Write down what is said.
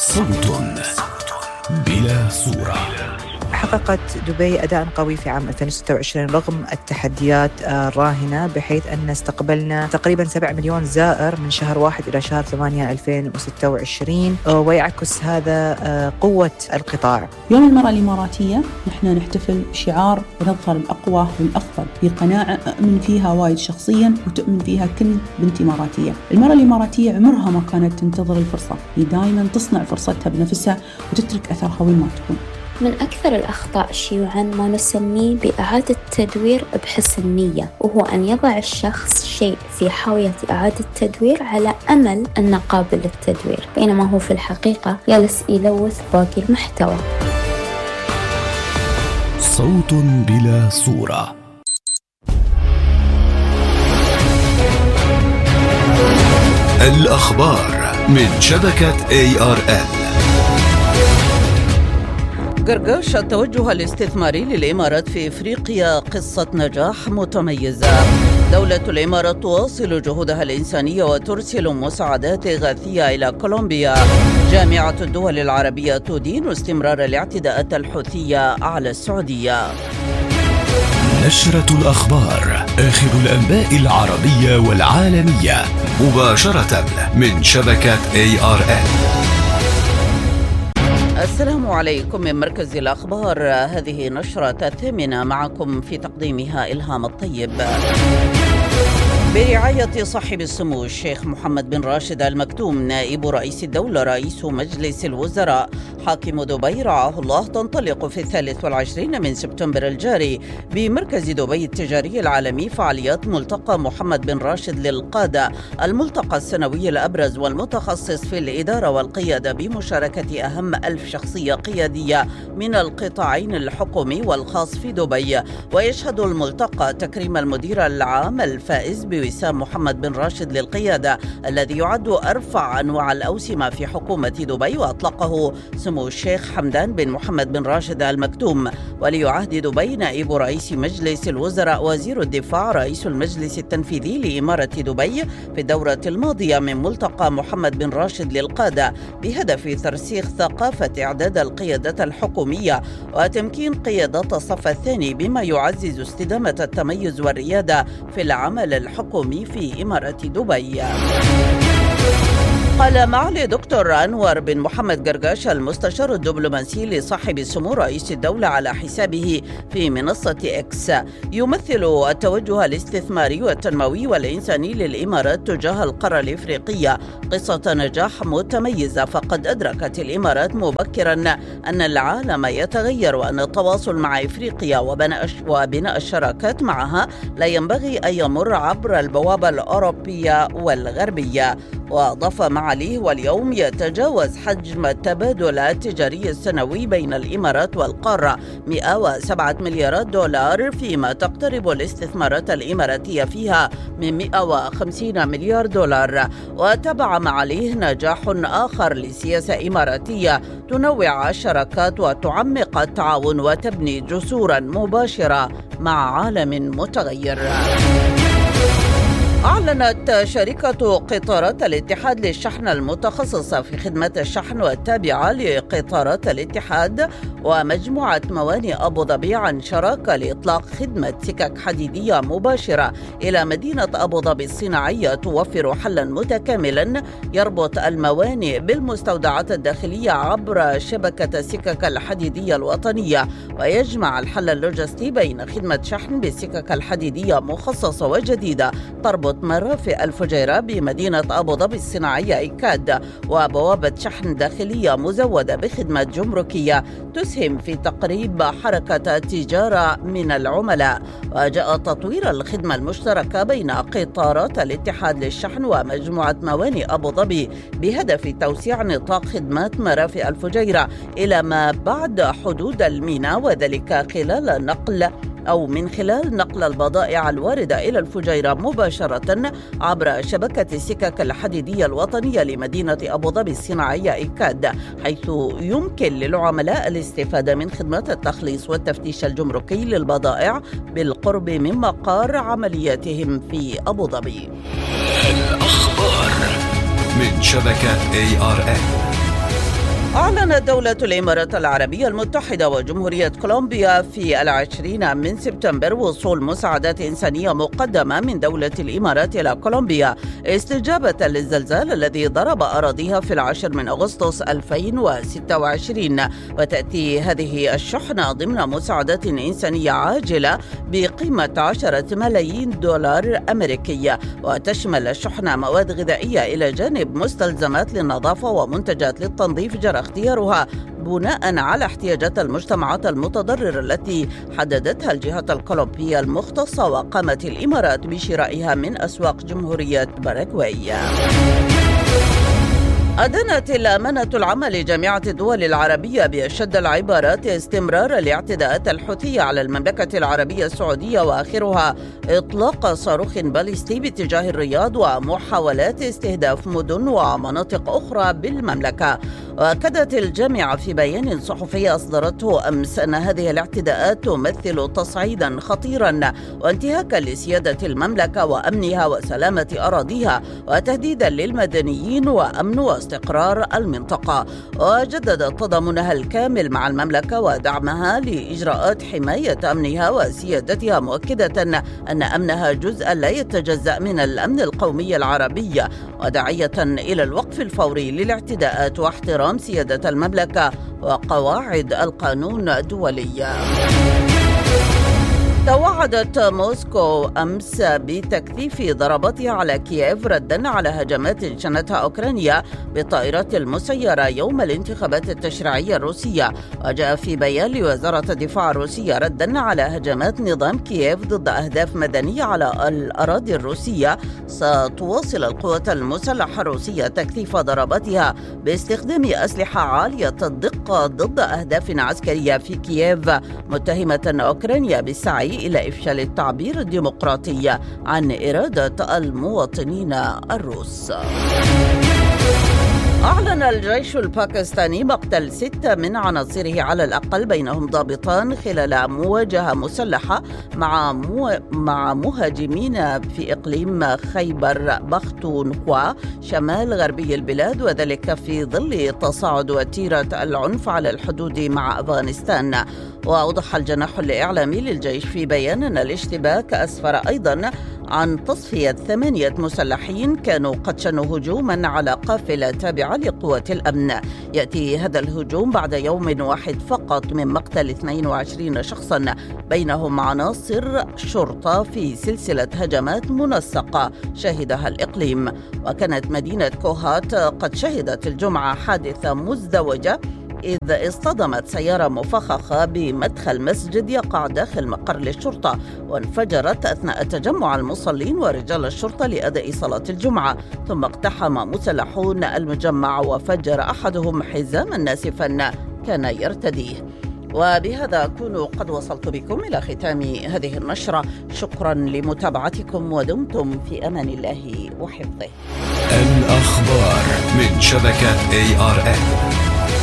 صوت بلا صورة. حققت دبي أداء قوي في عام 2026 رغم التحديات الراهنة، بحيث أن استقبلنا تقريبا 7 مليون زائر من شهر 1 إلى شهر 8 2026، ويعكس هذا قوة القطاع. يوم المرأة الإماراتية نحن نحتفل بشعار ونظهر الأقوى والأفضل في قناعة أؤمن فيها وايد شخصيا وتؤمن فيها كل بنت إماراتية. المرأة الإماراتية عمرها ما كانت تنتظر الفرصة، هي دائما تصنع فرصتها بنفسها وتترك أثرها وين ما تكون. من أكثر الأخطاء شيوعاً ما نسميه بإعادة تدوير بحسن نية، وهو أن يضع الشخص شيء في حاوية إعادة تدوير على أمل أنه قابل للتدوير، بينما هو في الحقيقة يلس يلوث باقي المحتوى. صوت بلا صورة. الأخبار من شبكة ARN. قرقش التوجه الاستثماري للإمارات في إفريقيا قصة نجاح متميزة. دولة الإمارات تواصل جهودها الإنسانية وترسل مساعدات إغاثية إلى كولومبيا. جامعة الدول العربية تدين استمرار الاعتداءات الحوثية على السعودية. نشرة الأخبار، آخر الأنباء العربية والعالمية مباشرة من شبكة ARN. السلام عليكم من مركز الأخبار. هذه نشرة الثامنة، معكم في تقديمها إلهام الطيب. برعاية صاحب السمو الشيخ محمد بن راشد آل مكتوم نائب رئيس الدولة رئيس مجلس الوزراء حاكم دبي رعاه الله، تنطلق في 23 من سبتمبر الجاري بمركز دبي التجاري العالمي فعاليات ملتقى محمد بن راشد للقادة، الملتقى السنوي الأبرز والمتخصص في الإدارة والقيادة بمشاركة أهم 1000 شخصية قيادية من القطاعين الحكومي والخاص في دبي. ويشهد الملتقى تكريم المدير العام الفائز بوسام محمد بن راشد للقيادة، الذي يعد أرفع أنواع الأوسمة في حكومة دبي، وأطلقه سمو الشيخ حمدان بن محمد بن راشد آل مكتوم ولي عهد دبي نائب رئيس مجلس الوزراء وزير الدفاع رئيس المجلس التنفيذي لإمارة دبي في الدورة الماضية من ملتقى محمد بن راشد للقادة، بهدف ترسيخ ثقافة إعداد القيادة الحكومية وتمكين قيادات الصف الثاني، بما يعزز استدامة التميز والريادة في العمل الحكومي في إمارة دبي. قال معالي دكتور أنور بن محمد قرقش المستشار الدبلوماسي لصاحب السمو رئيس الدولة على حسابه في منصة إكس: يمثل التوجه الاستثماري والتنموي والإنساني للإمارات تجاه القارة الإفريقية قصة نجاح متميزة، فقد أدركت الإمارات مبكرا أن العالم يتغير، وأن التواصل مع إفريقيا وبناء الشراكات معها لا ينبغي أن يمر عبر البوابة الأوروبية والغربية. وأضاف معاليه: واليوم يتجاوز حجم التبادل التجاري السنوي بين الإمارات والقارة 107 مليارات دولار، فيما تقترب الاستثمارات الإماراتية فيها من 150 مليار دولار. وتبع معاليه نجاح آخر لسياسة إماراتية تنوع الشراكات وتعمق التعاون وتبني جسورا مباشرة مع عالم متغير. أعلنت شركة قطارات الاتحاد للشحن المتخصصة في خدمات الشحن والتابعة لقطارات الاتحاد ومجموعة موانئ أبو ظبي عن شراكة لإطلاق خدمة سكك حديدية مباشرة إلى مدينة أبو ظبي الصناعية، توفر حلا متكاملا يربط الموانئ بالمستودعات الداخلية عبر شبكة السكك الحديدية الوطنية، ويجمع الحل اللوجستي بين خدمة شحن بالسكك الحديدية مخصصة وجديدة تربط مرافق الفجيرة بمدينة أبو ظبي الصناعية إيكاد، وبوابة شحن داخلية مزودة بخدمة جمركية تسهم في تقريب حركة التجارة من العملاء. وجاء تطوير الخدمة المشتركة بين قطارات الاتحاد للشحن ومجموعة موانئ أبو ظبي بهدف توسيع نطاق خدمات مرافق الفجيرة إلى ما بعد حدود الميناء، وذلك من خلال نقل البضائع الواردة إلى الفجيرة مباشرة عبر شبكة السكك الحديدية الوطنية لمدينة أبو ظبي الصناعية إيكاد، حيث يمكن للعملاء الاستفادة من خدمات التخليص والتفتيش الجمركي للبضائع بالقرب من مقر عملياتهم في أبو ظبي. الأخبار من شبكة ARN. أعلنت دولة الإمارات العربية المتحدة وجمهورية كولومبيا في 20 من سبتمبر وصول مساعدات إنسانية مقدمة من دولة الإمارات إلى كولومبيا استجابة للزلزال الذي ضرب أراضيها في 10 من أغسطس 2026. وتأتي هذه الشحنة ضمن مساعدات إنسانية عاجلة بقيمة 10 ملايين دولار أمريكي، وتشمل الشحنة مواد غذائية إلى جانب مستلزمات للنظافة ومنتجات للتنظيف جرى اختيارها بناء على احتياجات المجتمعات المتضررة التي حددتها الجهة الكولومبية المختصة، وقامت الإمارات بشرائها من أسواق جمهورية باراغواي. أدانت الأمانة العامة لجامعة الدول العربية بأشد العبارات استمرار الاعتداءات الحوثية على المملكة العربية السعودية، وآخرها إطلاق صاروخ باليستي باتجاه الرياض ومحاولات استهداف مدن ومناطق أخرى بالمملكة. وأكدت الجامعة في بيان صحفي أصدرته أمس أن هذه الاعتداءات تمثل تصعيدا خطيرا وانتهاكا لسيادة المملكة وأمنها وسلامة أراضيها وتهديدا للمدنيين وأمن واستقرار المنطقة. وجددت تضامنها الكامل مع المملكة ودعمها لإجراءات حماية أمنها وسيادتها، مؤكدة أن أمنها جزء لا يتجزأ من الأمن القومي العربي، وداعية إلى الوقف الفوري للاعتداءات واحترام سيادة المملكة وقواعد القانون الدولي. توعدت موسكو أمس بتكثيف ضرباتها على كييف ردا على هجمات شنتها أوكرانيا بالطائرات المسيرة يوم الانتخابات التشريعية الروسية. وجاء في بيان لوزارة الدفاع الروسية ردا على هجمات نظام كييف ضد أهداف مدنية على الأراضي الروسية، ستواصل القوات المسلحة الروسية تكثيف ضرباتها باستخدام أسلحة عالية الدقة ضد أهداف عسكرية في كييف، متهمة أوكرانيا بالسعي إلى إفشال التعبير الديمقراطي عن إرادة المواطنين الروس. أعلن الجيش الباكستاني مقتل 6 من عناصره على الأقل، بينهم ضابطان، خلال مواجهة مسلحة مع مهاجمين في إقليم خيبر بختونخوا شمال غربي البلاد، وذلك في ظل تصاعد وتيرة العنف على الحدود مع أفغانستان. وأوضح الجناح الإعلامي للجيش في بيان أن الاشتباك أسفر أيضا عن تصفية 8 مسلحين كانوا قد شنوا هجوما على قافلة تابعة لقوات الأمن. يأتي هذا الهجوم بعد يوم واحد فقط من مقتل 22 شخصا، بينهم عناصر شرطة، في سلسلة هجمات منسقة شهدها الإقليم. وكانت مدينة كوهات قد شهدت الجمعة حادثة مزدوجة إذ اصطدمت سيارة مفخخة بمدخل مسجد يقع داخل مقر للشرطة، وانفجرت أثناء تجمع المصلين ورجال الشرطة لأداء صلاة الجمعة، ثم اقتحم مسلحون المجمع وفجر أحدهم حزاما ناسفا كان يرتديه. وبهذا أكون قد وصلت بكم إلى ختام هذه النشرة. شكرا لمتابعتكم ودمتم في أمان الله وحفظه. الأخبار من شبكة ARN.